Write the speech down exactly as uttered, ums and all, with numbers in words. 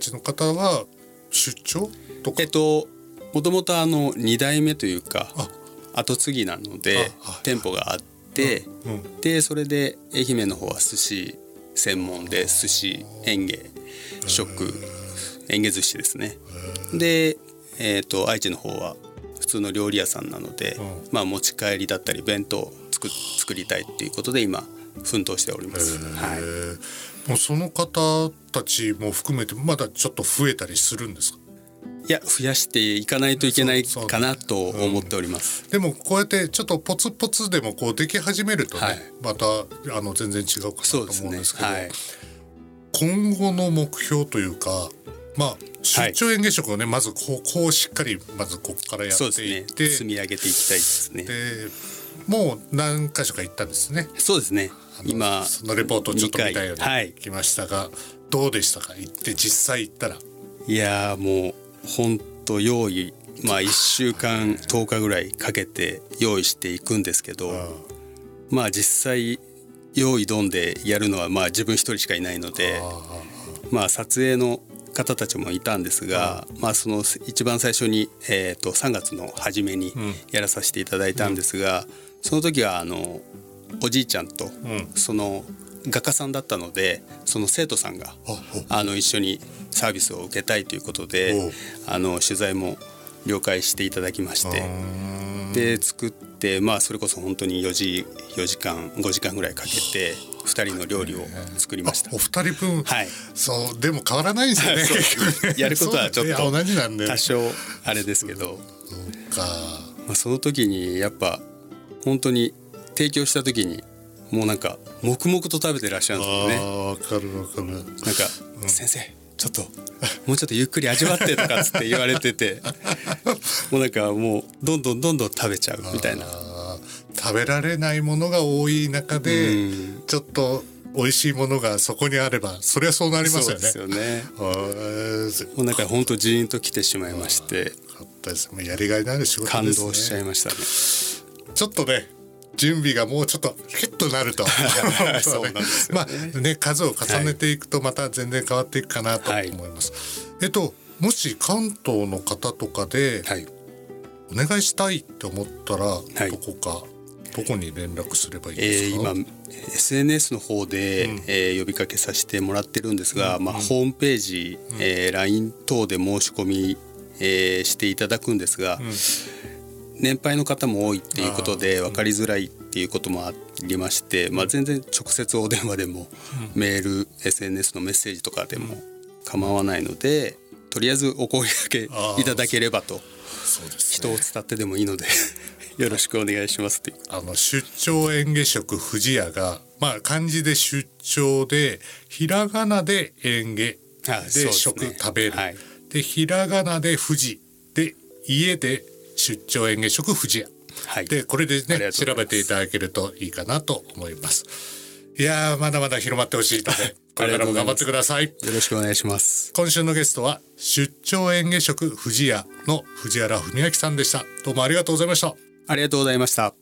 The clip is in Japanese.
ちの方は出張とか、 えっともともとあのに代目というか後継ぎなので店舗があって、うんうん、でそれで愛媛の方は寿司専門で寿司園芸食園芸寿司ですね。で、えー、と愛知の方は普通の料理屋さんなので、うん、まあ、持ち帰りだったり弁当を 作, 作りたいっていうことで今奮闘しております。はい、 もうその方たちも含めてまだちょっと増えたりするんですか？ いや増やしていかないといけないかなと思っております。 うん、でもこうやってちょっとポツポツでもこうでき始めるとね、はい、またあの全然違うかなと思うんですけど、ね、はい、今後の目標というか、まあ出張園芸職をね、はい、まずこう、こうしっかりまずここからやっていって、そうですね、 積み上げていきたいですね。 でもう何箇所か行ったんですね。 そうですね、今そのレポートをちょっと見たように来ましたが、はい、どうでしたか？行って実際行ったら。 いやもう本当用意、まあいっしゅうかんとおかぐらいかけて用意していくんですけど、まあ実際用意ドンでやるのはまあ自分一人しかいないので、まあ撮影の方たちもいたんですが、まあその一番最初にえとさんがつの初めにやらさせていただいたんですが、その時はあのおじいちゃんとその画家さんだったので、その生徒さんがあの一緒にサービスを受けたいということで、あの取材も了解していただきまして、で作って、まあそれこそ本当によじかんごじかんぐらいかけてふたりの料理を作りました。 お二人分、 はい、 そうでも変わらないんですよね。 やることはちょっと同じなんで多少あれですけど、 そうか、 まあ、その時にやっぱ本当に提供した時にもうなんか黙々と食べてらっしゃるんですよね。 あ、わかるわかる。なんか、 うん、先生ちょっともうちょっとゆっくり味わってとかつって言われててもうなんかもうどんどんどんどん食べちゃうみたいな。 食べられないものが多い中で、うん、ちょっと美味しいものがそこにあればそれはそうなりますよね。 そうですよね。もうなんか本当ジーンときてしまいまして、 かったです。もうやりがいのある仕事ですね。 感動しちゃいましたね。 ちょっとね準備がもうちょっとヒュッとなるとそうなんですよね。まあね、数を重ねていくとまた全然変わっていくかなと思います。はい、えっともし関東の方とかでお願いしたいって思ったら、はい、どこかどこに連絡すればいいですか？えー、今エスエヌエス の方で、うん、えー、呼びかけさせてもらってるんですが、うん、まあ、ホームページ、うん、えー、ライン 等で申し込み、えー、していただくんですが、うん、年配の方も多いっていうことで分かりづらいっていうこともありまして、まあ、全然直接お電話でも、うん、メール エスエヌエス のメッセージとかでも構わないので、とりあえずお声掛けいただければと。そうですね、人を伝ってでもいいのでよろしくお願いしますって。 あの出張園芸食不二家が、まあ、漢字で出張でひらがなで園芸で食、ね、食べる、はい、でひらがなで富士で家で出張園芸食不二家、はい、でこれでね調べていただけるといいかなと思います。いやーまだまだ広まってほしいのでこれからも頑張ってください。よろしくお願いします。 今週のゲストは出張園芸食不二家の藤原文明さんでした。どうもありがとうございました。 ありがとうございました。